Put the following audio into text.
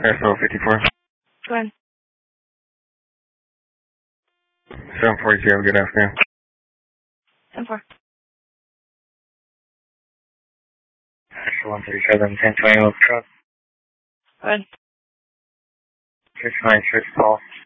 Airfield 54. Go ahead. 742, good afternoon. 10-4. 137, 1020 truck. Go ahead. 696 call.